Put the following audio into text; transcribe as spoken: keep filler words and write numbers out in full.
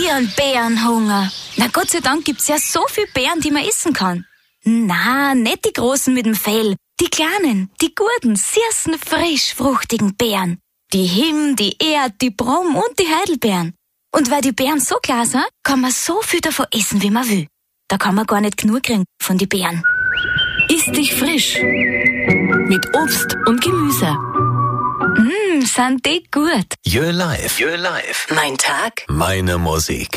wie ein Bärenhunger. Na Gott sei Dank gibt's ja so viel Beeren, die man essen kann. Na, nicht die großen mit dem Fell. Die kleinen, die guten, süßen, frisch fruchtigen Beeren. Die Him, die Erd, die Brom und die Heidelbeeren. Und weil die Beeren so klar sind, kann man so viel davon essen, wie man will. Da kann man gar nicht genug kriegen von den Beeren. Iss dich frisch. Mit Obst und Gemüse. Mmm, sind die gut. Jö Live. Jö Live. Mein Tag. Meine Musik.